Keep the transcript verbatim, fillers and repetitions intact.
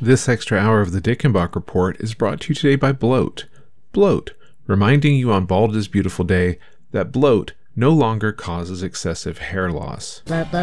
This extra hour of the Dickenbach Report is brought to you today by Bloat. Bloat, reminding you on Bald is Beautiful Day that bloat no longer causes excessive hair loss.